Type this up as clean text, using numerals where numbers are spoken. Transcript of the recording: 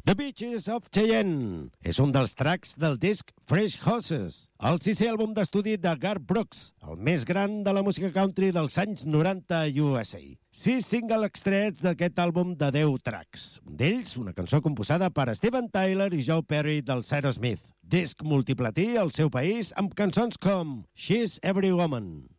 The Beaches of Cheyenne és un dels tracks del disc Fresh Horses, el sisè àlbum d'estudi de Garth Brooks, el més gran de la música country dels anys 90 a USA. 6 singles extrets d'aquest àlbum de 10 tracks. Un d'ells, una cançó composada per Steven Tyler i Joe Perry del Aerosmith. Disc multiplatí al seu país amb cançons com She's Every Woman.